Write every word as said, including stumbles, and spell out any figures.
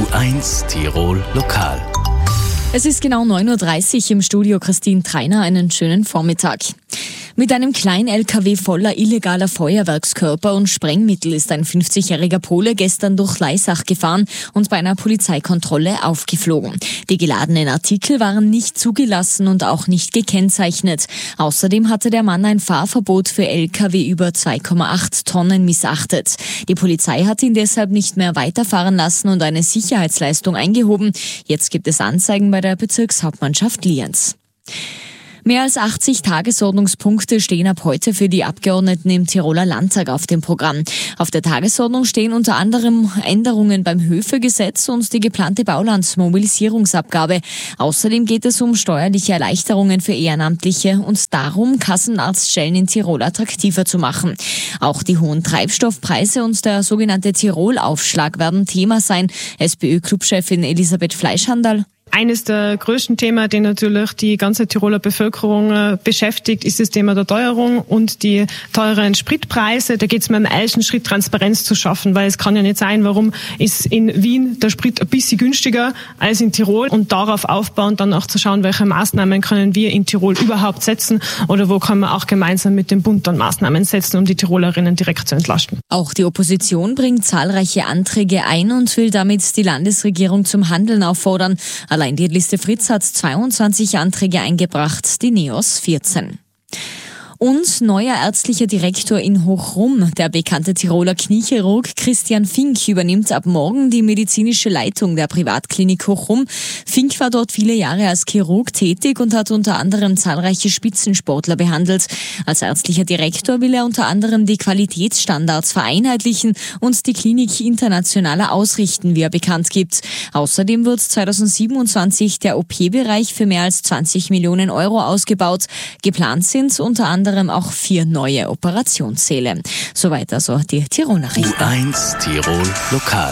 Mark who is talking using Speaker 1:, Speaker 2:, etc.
Speaker 1: eins Tirol Lokal.
Speaker 2: Es ist genau neun Uhr dreißig im Studio. Christine Treiner, einen schönen Vormittag. Mit einem kleinen L K W voller illegaler Feuerwerkskörper und Sprengmittel ist ein fünfzigjähriger Pole gestern durch Laisach gefahren und bei einer Polizeikontrolle aufgeflogen. Die geladenen Artikel waren nicht zugelassen und auch nicht gekennzeichnet. Außerdem hatte der Mann ein Fahrverbot für L K W über zwei Komma acht Tonnen missachtet. Die Polizei hat ihn deshalb nicht mehr weiterfahren lassen und eine Sicherheitsleistung eingehoben. Jetzt gibt es Anzeigen bei der Bezirkshauptmannschaft Lienz. Mehr als achtzig Tagesordnungspunkte stehen ab heute für die Abgeordneten im Tiroler Landtag auf dem Programm. Auf der Tagesordnung stehen unter anderem Änderungen beim Höfegesetz und die geplante Baulandsmobilisierungsabgabe. Außerdem geht es um steuerliche Erleichterungen für Ehrenamtliche und darum, Kassenarztstellen in Tirol attraktiver zu machen. Auch die hohen Treibstoffpreise und der sogenannte Tirol-Aufschlag werden Thema sein. SPÖ-Clubchefin Elisabeth Fleischhandal.
Speaker 3: Eines der größten Themen, die natürlich die ganze Tiroler Bevölkerung äh, beschäftigt, ist das Thema der Teuerung und die teuren Spritpreise. Da geht es mir im ersten Schritt, Transparenz zu schaffen, weil es kann ja nicht sein, warum ist in Wien der Sprit ein bisschen günstiger als in Tirol, und darauf aufbauend dann auch zu schauen, welche Maßnahmen können wir in Tirol überhaupt setzen oder wo können wir auch gemeinsam mit dem Bund dann Maßnahmen setzen, um die Tirolerinnen direkt zu entlasten.
Speaker 2: Auch die Opposition bringt zahlreiche Anträge ein und will damit die Landesregierung zum Handeln auffordern. Allein die Liste Fritz hat zweiundzwanzig Anträge eingebracht, die NEOS vierzehn. Und neuer ärztlicher Direktor in Hochrum. Der bekannte Tiroler Kniechirurg Christian Fink übernimmt ab morgen die medizinische Leitung der Privatklinik Hochrum. Fink war dort viele Jahre als Chirurg tätig und hat unter anderem zahlreiche Spitzensportler behandelt. Als ärztlicher Direktor will er unter anderem die Qualitätsstandards vereinheitlichen und die Klinik internationaler ausrichten, wie er bekannt gibt. Außerdem wird zweitausendsiebenundzwanzig der O P-Bereich für mehr als zwanzig Millionen Euro ausgebaut. Geplant sind unter anderem auch vier neue Operationssäle. Soweit also die Tirol-Nachrichten.
Speaker 1: U eins Tirol Lokal.